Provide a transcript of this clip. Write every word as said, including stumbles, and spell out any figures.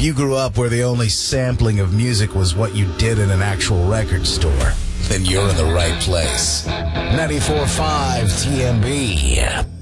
you grew up where the only sampling of music was what you did in an actual record store, then you're in the right place. ninety-four point five T M B.